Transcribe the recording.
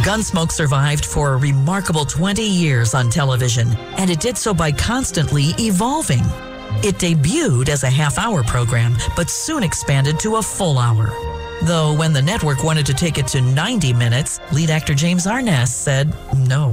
Gunsmoke survived for a remarkable 20 years on television, and it did so by constantly evolving. It debuted as a half-hour program, but soon expanded to a full hour. Though when the network wanted to take it to 90 minutes, lead actor James Arness said no.